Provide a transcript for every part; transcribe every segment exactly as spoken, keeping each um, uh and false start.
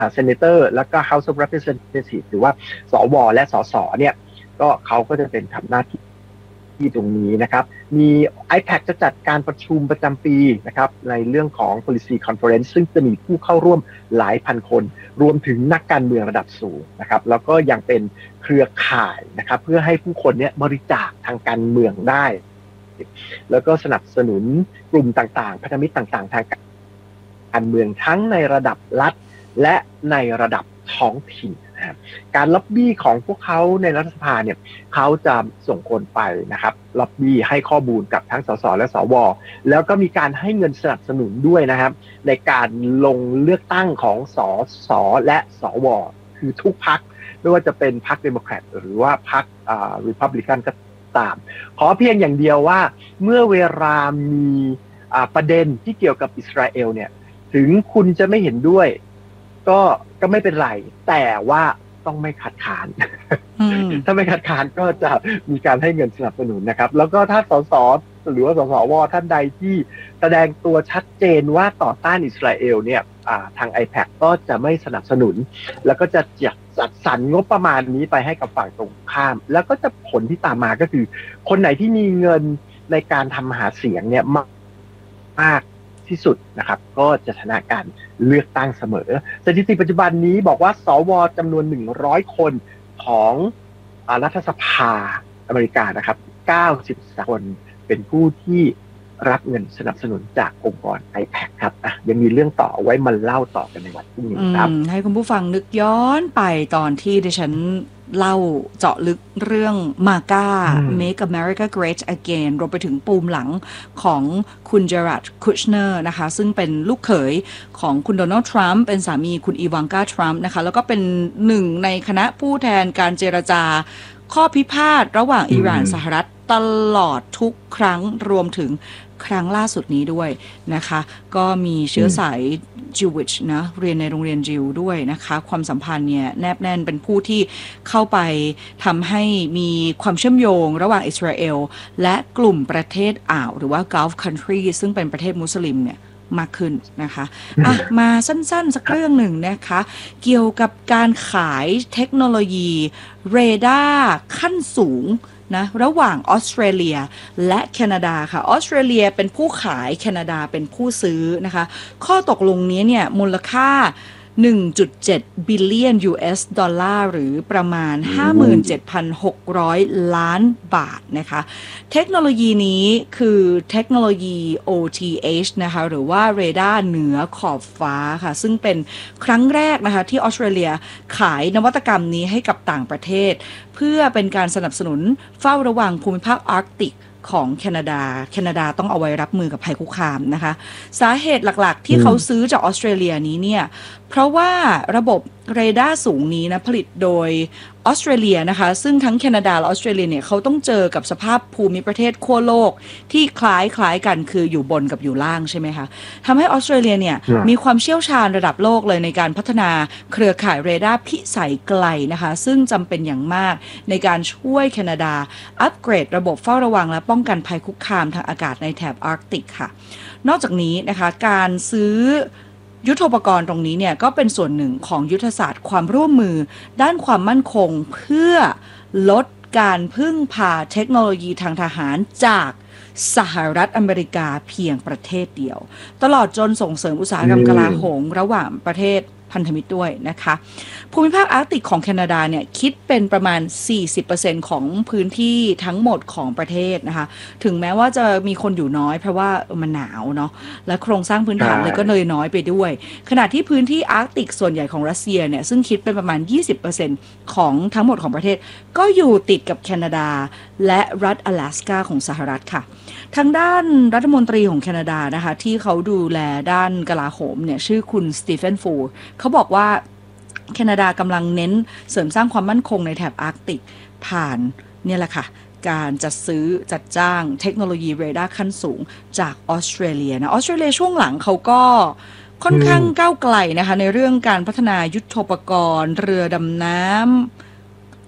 เซเนเตอร์แล้วก็ House of Representatives หรือว่าสวและสสเนี่ยก็เขาก็จะเป็นทำหน้าที่ที่ตรงนี้นะครับมี ไอ แพค จะจัดการประชุมประจำปีนะครับในเรื่องของ policy conference ซึ่งจะมีผู้เข้าร่วมหลายพันคนรวมถึงนักการเมืองระดับสูงนะครับแล้วก็ยังเป็นเครือข่ายนะครับเพื่อให้ผู้คนเนี่ยบริจาคทางการเมืองได้แล้วก็สนับสนุนกลุ่มต่างๆพันธมิตรต่างๆทางการเมืองทั้งในระดับรัฐและในระดับท้องถิ่นนะครับการล็อบบี้ของพวกเขาในรัฐสภาเนี่ยเขาจะส่งคนไปนะครับล็อบบี้ให้ข้อมูลกับทั้งสสและสวแล้วก็มีการให้เงินสนับสนุนด้วยนะครับในการลงเลือกตั้งของสสและสวคือทุกพรรคไม่ว่าจะเป็นพรรคเดโมแครตหรือว่าพรรคอ่ารีพับลิกันก็ตามขอเพียงอย่างเดียวว่าเมื่อเวลามีอ่าประเด็นที่เกี่ยวกับอิสราเอลเนี่ยถึงคุณจะไม่เห็นด้วยก็ก็ไม่เป็นไรแต่ว่าต้องไม่ขัดขาน ถ้าไม่ขัดขานก็จะมีการให้เงินสนับสนุนนะครับแล้วก็ถ้าสสหรือว่าสสวท่านใดที่แสดงตัวชัดเจนว่าต่อต้านอิสราเอลเนี่ยทาง ไอ แพค ก็จะไม่สนับสนุนแล้วก็จะจัดจัดสรรงบประมาณนี้ไปให้กับฝั่งตรงข้ามแล้วก็จะผลที่ตามมาก็คือคนไหนที่มีเงินในการทำหาเสียงเนี่ยมากที่สุดนะครับก็จะชนะการเลือกตั้งเสมอสถิติปัจจุบันนี้บอกว่าสวจำนวนหนึ่งร้อยคนของรัฐสภาอเมริกานะครับเก้าสิบคนเป็นผู้ที่รับเงินสนับสนุนจากองค์กร ไอ แพค ครับอ่ะยังมีเรื่องต่อไว้มาเล่าต่อกันในวันพรุ่งนี้ครับให้คุณผู้ฟังนึกย้อนไปตอนที่ดิฉันเล่าเจาะลึกเรื่องมาก้า Make America Great Again รวมไปถึงปูมหลังของคุณเจอราร์ด คุชเนอร์นะคะซึ่งเป็นลูกเขยของคุณโดนัลด์ทรัมป์เป็นสามีคุณอีวานกาทรัมป์นะคะแล้วก็เป็นหนึ่งในคณะผู้แทนการเจรจาข้อพิพาทระหว่างอิหร่านสหรัฐตลอดทุกครั้งรวมถึงครั้งล่าสุดนี้ด้วยนะคะก็มีเชื้อสายจิวิชนะเรียนในโรงเรียนจิวด้วยนะคะความสัมพันธ์เนี่ยแนบแน่นเป็นผู้ที่เข้าไปทำให้มีความเชื่อมโยงระหว่างอิสราเอลและกลุ่มประเทศอ่าวหรือว่า Gulf Country ซึ่งเป็นประเทศมุสลิมเนี่ยมากขึ้นนะคะอ่ะมาสั้นๆสักเรื่องหนึ่งนะคะเกี่ยวกับการขายเทคโนโลยีเรดาร์ขั้นสูงนะระหว่างออสเตรเลียและแคนาดาค่ะออสเตรเลียเป็นผู้ขายแคนาดาเป็นผู้ซื้อนะคะข้อตกลงนี้เนี่ยมูลค่า หนึ่งจุดเจ็ด บิลเลียน ยู เอส ดอลลาร์หรือประมาณ ห้าหมื่นเจ็ดพันหกร้อย ล้านบาทนะคะเทคโนโลยีนี้คือเทคโนโลยี โอ ที เอช นะคะหรือว่าเรดาร์เหนือขอบฟ้าค่ะซึ่งเป็นครั้งแรกนะคะที่ออสเตรเลียขายนวัตกรรมนี้ให้กับต่างประเทศเพื่อเป็นการสนับสนุนเฝ้าระวังภูมิภาคอาร์กติกของแคนาดาแคนาดาต้องเอาไว้รับมือกับภัยคุกคามนะคะสาเหตุหลักๆที่เขาซื้อจากออสเตรเลียนี้เนี่ยเพราะว่าระบบเรดาร์สูงนี้นะผลิตโดยออสเตรเลียนะคะซึ่งทั้งแคนาดาและออสเตรเลียเนี่ยเขาต้องเจอกับสภาพภูมิประเทศขั้วโลกที่คล้ายคล้ายกันคืออยู่บนกับอยู่ล่างใช่ไหมคะทำให้ออสเตรเลียเนี่ยมีความเชี่ยวชาญระดับโลกเลยในการพัฒนาเครือข่ายเรดาร์พิสัยไกลนะคะซึ่งจำเป็นอย่างมากในการช่วยแคนาดาอัปเกรดระบบเฝ้าระวังและป้องกันภัยคุกคามทางอากาศในแถบอาร์กติกค่ะนอกจากนี้นะคะการซื้อยุทโธปกรณ์ตรงนี้เนี่ยก็เป็นส่วนหนึ่งของยุทธศาสตร์ความร่วมมือด้านความมั่นคงเพื่อลดการพึ่งพาเทคโนโลยีทางทหารจากสหรัฐอเมริกาเพียงประเทศเดียวตลอดจนส่งเสริมอุตสาหกรรมกลาโหมระหว่างประเทศพันธมิตรด้วยนะคะภูมิภาคอาร์กติกของแคนาดาเนี่ยคิดเป็นประมาณ สี่สิบเปอร์เซ็นต์ ของพื้นที่ทั้งหมดของประเทศนะคะถึงแม้ว่าจะมีคนอยู่น้อยเพราะว่ามันหนาวเนาะและโครงสร้างพื้นฐานเลยก็เลยน้อยไปด้วยขณะที่พื้นที่อาร์กติกส่วนใหญ่ของรัสเซียเนี่ยซึ่งคิดเป็นประมาณ ยี่สิบเปอร์เซ็นต์ ของทั้งหมดของประเทศก็อยู่ติดกับแคนาดาและรัฐ阿拉斯加ของสหรัฐค่ะทางด้านรัฐมนตรีของแคนาดานะคะที่เขาดูแลด้านกลาโหมเนี่ยชื่อคุณสตีเฟนฟูร์เขาบอกว่าแคนาดากำลังเน้นเสริมสร้างความมั่นคงในแถบอาร์กติกผ่านเนี่ยแหละค่ะการจัดซื้อจัดจ้างเทคโนโลยีเรดาร์ขั้นสูงจากออสเตรเลียนะออสเตรเลียช่วงหลังเขาก็ค่อนข้างก้าวไกลนะคะในเรื่องการพัฒนายุทโธปกรณ์เรือดำน้ำ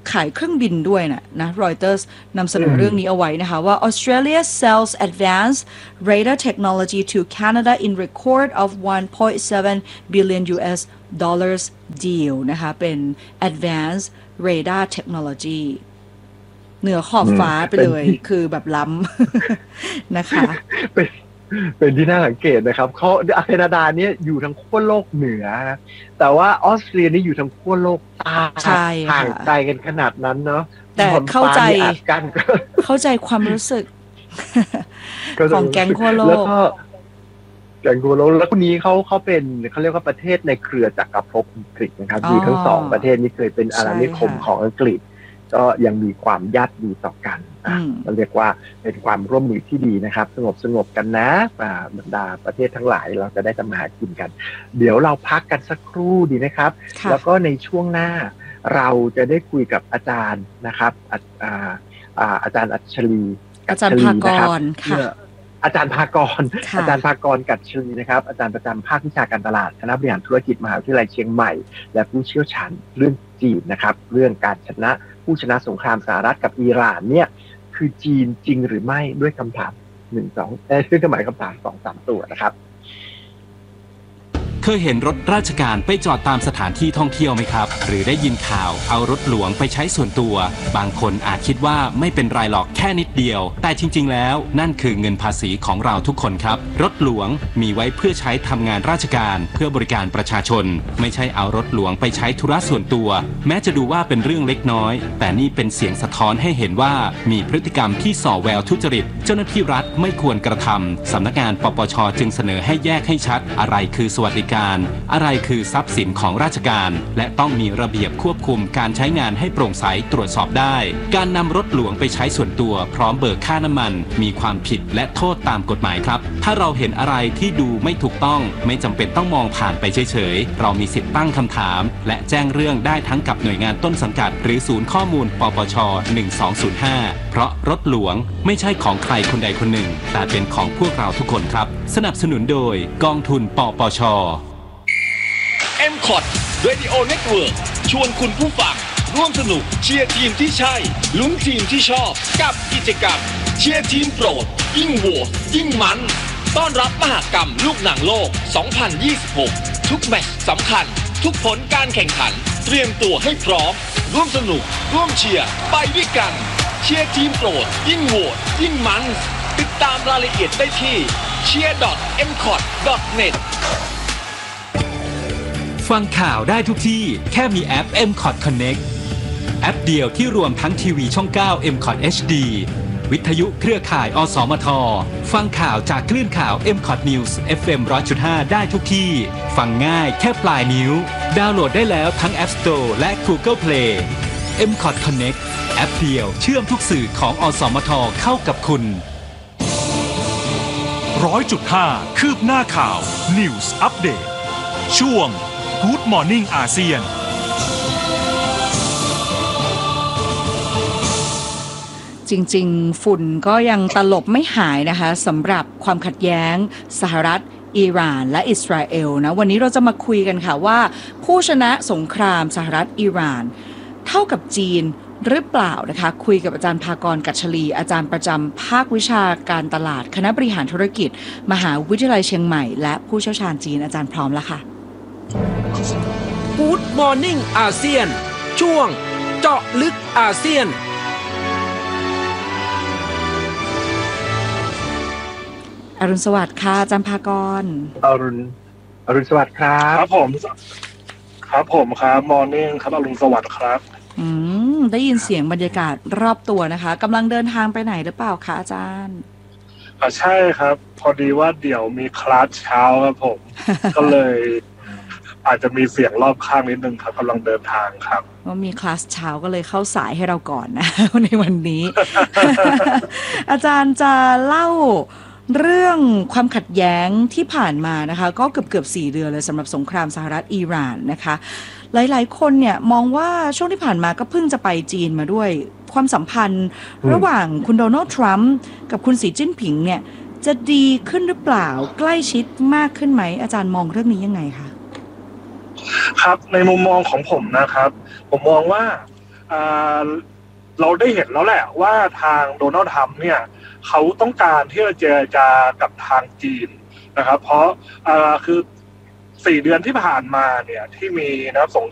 ขายเครื่องบินด้วยนะนะ Reuters นำเสนอเรื่องนี้เอาไว้นะคะว่า Australia sells advanced radar technology to Canada in record of one point seven billion ยู เอส dollars deal นะคะเป็น advanced radar technology เหนือขอบฟ้าไปเลยคือแบบล้ำ นะคะเป็นเป็นที่น่าสังเกตนะครับเขาแคนาดาเนี่ยอยู่ทางขั้วโลกเหนือนะแต่ว่าออสเตรเลียนี่อยู่ทางขั้วโลกใต้ห่างไกลกันขนาดนั้นเนาะแต่เข้าใจกันเข้าใจความรู้สึกของแก๊งขั้วโลกแล้วก็แก๊งขั้วโลกแล้วคนนี้เขาเขาเป็นเขาเรียกว่าประเทศในเครือจักรภพอังกฤษนะครับอยู่ทั้งสองประเทศนี้เคยเป็นอาณานิคมของอังกฤษก็ยังมีความญาติดีต่อกันมันเรียกว่าเป็นความร่วมมือที่ดีนะครับสงบสงบกันนะบรรดาประเทศทั้งหลายเราจะได้ทำมาหากินกันเดี๋ยวเราพักกันสักครู่ดีนะครับแล้วก็ในช่วงหน้าเราจะได้คุยกับอาจารย์นะครับอาจารย์อัญชลีอาจารย์ภากรค่ะอาจารย์ภากรอาจารย์ภากรกัจฉลีนะครับอาจารย์ประจำภาควิชาการตลาดคณะบริหารธุรกิจมหาวิทยาลัยเชียงใหม่และผู้เชี่ยวชาญเรื่องจีนนะครับเรื่องการชนะผู้ชนะสงครามสหรัฐกับอิหร่านเนี่ยคือจีนจริงหรือไม่ด้วยคำถามหนึ่งสองเอ้ยด้วยคำหมายคำถามสองสามตัวนะครับเคยเห็นรถราชการไปจอดตามสถานที่ท่องเที่ยวไหมครับหรือได้ยินข่าวเอารถหลวงไปใช้ส่วนตัวบางคนอาจคิดว่าไม่เป็นไรหรอกแค่นิดเดียวแต่จริงๆแล้วนั่นคือเงินภาษีของเราทุกคนครับรถหลวงมีไว้เพื่อใช้ทำงานราชการเพื่อบริการประชาชนไม่ใช่เอารถหลวงไปใช้ธุระส่วนตัวแม้จะดูว่าเป็นเรื่องเล็กน้อยแต่นี่เป็นเสียงสะท้อนให้เห็นว่ามีพฤติกรรมที่ส่อแววทุจริตเจ้าหน้าที่รัฐไม่ควรกระทำสำนักงานปปช.จึงเสนอให้แยกให้ชัดอะไรคือสวัสดิอะไรคือทรัพย์สินของราชการและต้องมีระเบียบควบคุมการใช้งานให้โปร่งใสตรวจสอบได้การนำรถหลวงไปใช้ส่วนตัวพร้อมเบิกค่าน้ำมันมีความผิดและโทษตามกฎหมายครับถ้าเราเห็นอะไรที่ดูไม่ถูกต้องไม่จำเป็นต้องมองผ่านไปเฉยๆเรามีสิทธิ์ตั้งคำถามและแจ้งเรื่องได้ทั้งกับหน่วยงานต้นสังกัดหรือศูนย์ข้อมูลปปชหนึ่งสองศูนย์ห้าเพราะรถหลวงไม่ใช่ของใครคนใดคนหนึ่งแต่เป็นของพวกเราทุกคนครับสนับสนุนโดยกองทุนปปชเอ็ม คอท Radio Network ชวนคุณผู้ฟังร่วมสนุกเชียร์ทีมที่ใช่ลุ้นทีมที่ชอบกับกิจกรรมเชียร์ทีมโปรดยิ่งโหวตยิ่งมันต้อนรับมหกรรมลูกหนังโลกสองพันยี่สิบหกทุกแมตช์สำคัญทุกผลการแข่งขันเตรียมตัวให้พร้อมร่วมสนุกร่วมเชียร์ไปด้วยกันเชียร์ทีมโปรดยิ่งโหวตยิ่งมันติดตามรายละเอียดได้ที่ เชียร์ ดอท เอ็ม คอท ดอท เน็ตฟังข่าวได้ทุกที่แค่มีแอป เอ็ม คอท Connect แอปเดียวที่รวมทั้งทีวีช่อง เก้า เอ็ม คอท เอช ดี วิทยุเครือข่ายอสมทฟังข่าวจากคลื่นข่าว เอ็ม คอท News เอฟ เอ็ม หนึ่งร้อยจุดห้า ได้ทุกที่ฟังง่ายแค่ปลายนิ้วดาวน์โหลดได้แล้วทั้ง App Store และ Google Play เอ็ม คอท Connect แอปเดียวเชื่อมทุกสื่อของอสมทเข้ากับคุณ หนึ่งร้อยจุดห้า คืบหน้าข่าว News Update ช่วงGood Morning อาเซียนจริงๆฝุ่นก็ยังตลบไม่หายนะคะสำหรับความขัดแย้งสหรัฐอิหร่านและอิสราเอลนะวันนี้เราจะมาคุยกันค่ะว่าผู้ชนะสงครามสหรัฐอิหร่านเท่ากับจีนหรือเปล่านะคะคุยกับอาจารย์ภากร กัจฉลีอาจารย์ประจำภาควิชาการตลาดคณะบริหารธุรกิจมหาวิทยาลัยเชียงใหม่และผู้เชี่ยวชาญจีนอาจารย์พร้อมแล้วค่ะ Good Morning อาเซียนช่วงเจาะลึกอาเซียนอรุณสวัสดิ์ค่ะอาจารย์ภากรอรุณอรุณสวัสดิ์ครับครับผมครับผมครับ Morning ครับอรุณสวัสดิ์ครับอืมได้ยินเสียงบรรยากาศรอบตัวนะคะกำลังเดินทางไปไหนหรือเปล่าคะอาจารย์อ่าใช่ครับพอดีว่าเดี๋ยวมีคลาสเช้าครับผม ก็เลยอาจจะมีเสียงรอบข้างนิดนึงครับกำลังเดินทางครับว่ามีคลาสเช้าก็เลยเข้าสายให้เราก่อนนะในวันนี้ อาจารย์จะเล่าเรื่องความขัดแย้งที่ผ่านมานะคะก็เกือบเกือบสี่เดือนเลยสำหรับสงครามสหรัฐอิหร่านนะคะหลายๆคนเนี่ยมองว่าช่วงที่ผ่านมาก็เพิ่งจะไปจีนมาด้วยความสัมพันธ์ระหว่างคุณโดนัลด์ทรัมป์กับคุณสีจิ้นผิงเนี่ยจะดีขึ้นหรือเปล่าใกล้ชิดมากขึ้นไหมอาจารย์มองเรื่องนี้ยังไงคะครับในมุมมองของผมนะครับผมมองว่าเราได้เห็นแล้วแหละว่าทางโดนัลด์ทรัมป์เนี่ยเขาต้องการที่จะเจรจากับทางจีนนะครับเพราะคือสี่เดือนที่ผ่านมาเนี่ยที่มีนะครับสง